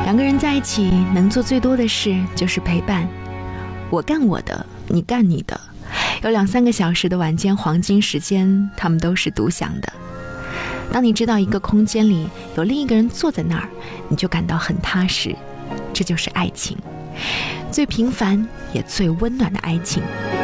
两个人在一起能做最多的事就是陪伴，我干我的，你干你的，有2-3个小时的晚间黄金时间，他们都是独享的。当你知道一个空间里有另一个人坐在那儿，你就感到很踏实，这就是爱情，最平凡也最温暖的爱情。